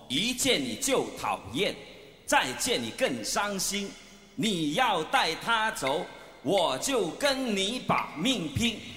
一见你就讨厌，再见你更伤心。你要带他走，我就跟你把命拼。